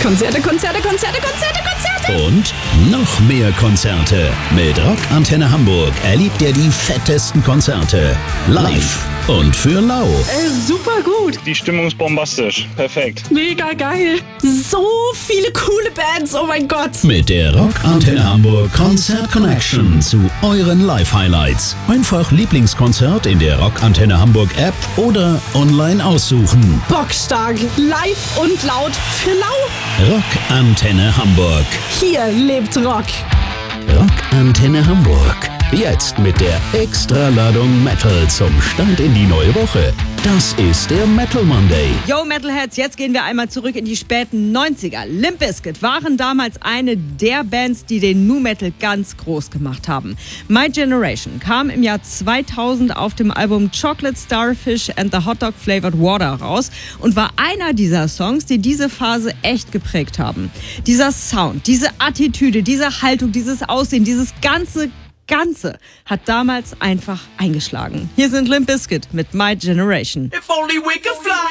Konzerte, Konzerte, Konzerte, Konzerte, Konzerte. Und noch mehr Konzerte. Mit Rock Antenne Hamburg erlebt ihr die fettesten Konzerte. Live und für lau. Super gut. Die Stimmung ist bombastisch. Perfekt. Mega geil. So viele coole Bands, oh mein Gott. Mit der Rock Antenne Hamburg Konzert Connection zu euren Live-Highlights. Einfach Lieblingskonzert in der Rock Antenne Hamburg App oder online aussuchen. Bockstark, live und laut für lau. Rock Antenne Hamburg. Hier lebt Rock. Rock Antenne Hamburg. Jetzt mit der Extraladung Metal zum Start in die neue Woche. Das ist der Metal Monday. Yo Metalheads, jetzt gehen wir einmal zurück in die späten 90er. Limp Bizkit waren damals eine der Bands, die den Nu Metal ganz groß gemacht haben. My Generation kam im Jahr 2000 auf dem Album Chocolate Starfish and the Hot Dog Flavored Water raus und war einer dieser Songs, die diese Phase echt geprägt haben. Dieser Sound, diese Attitüde, diese Haltung, dieses Aussehen, dieses Ganze hat damals einfach eingeschlagen. Hier sind Limp Bizkit mit My Generation. If only we could fly.